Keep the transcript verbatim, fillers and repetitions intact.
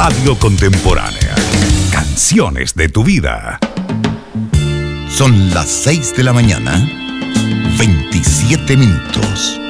Radio Contemporánea. Canciones de tu vida. Son las seis de la mañana, veintisiete minutos.